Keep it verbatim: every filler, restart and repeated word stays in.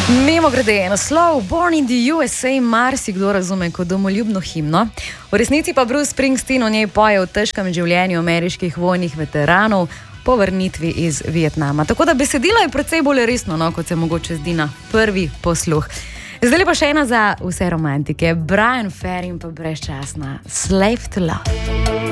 Mimo grede, naslov Born in the U S A marsikdo razume kot domoljubno himno. V resnici pa Bruce Springsteen o njej poje v težkem življenju ameriških vojnih veteranov po vrnitvi iz Vietnama. Tako da besedilo je precej bolj resno, no, kot se mogoče zdi na prvi posluh. Zdaj pa še ena za vse romantike. Bryan Ferry in pa brezčasna Slave to Love.